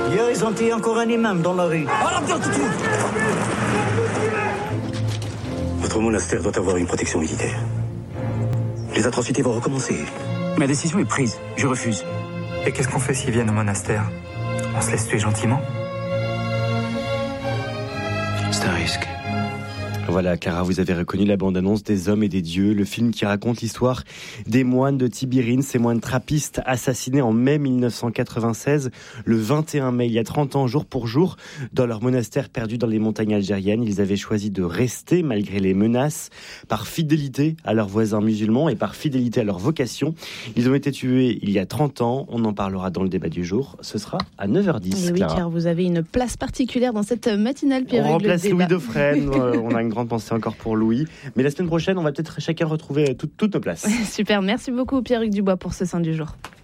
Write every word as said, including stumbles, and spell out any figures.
Hier, ils ont tué encore un imam dans la rue. Votre monastère doit avoir une protection militaire. Les atrocités vont recommencer. Ma décision est prise. Je refuse. Et qu'est-ce qu'on fait s'ils viennent au monastère? On se laisse tuer gentiment? C'est un risque. Voilà, Clara, vous avez reconnu la bande-annonce des Hommes et des Dieux, le film qui raconte l'histoire des moines de Tibérine, ces moines trappistes assassinés en mai mille neuf cent quatre-vingt-seize, le vingt et un mai, il y a trente ans, jour pour jour, dans leur monastère perdu dans les montagnes algériennes. Ils avaient choisi de rester malgré les menaces, par fidélité à leurs voisins musulmans et par fidélité à leur vocation. Ils ont été tués il y a trente ans, on en parlera dans le débat du jour, ce sera à neuf heures dix. Et oui, Clara. car vous avez une place particulière dans cette matinale, Pierre. On remplace Louis Dauphren, on a une grande pensée encore pour Louis. Mais la semaine prochaine, on va peut-être chacun retrouver toutes, toutes nos places. Super, merci beaucoup Pierre-Hugues Dubois pour ce sein du jour.